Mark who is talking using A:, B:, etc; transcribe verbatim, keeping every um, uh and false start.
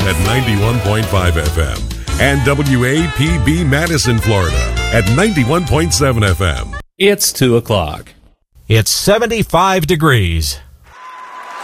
A: at ninety-one point five F M and W A P B Madison, Florida at ninety-one point seven F M.
B: It's two o'clock.
C: It's seventy-five degrees.